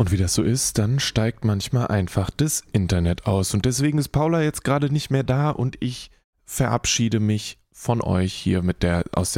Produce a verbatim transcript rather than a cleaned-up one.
Und wie das so ist, dann steigt manchmal einfach das Internet aus. Und deswegen ist Paula jetzt gerade nicht mehr da und ich verabschiede mich von euch hier mit der aus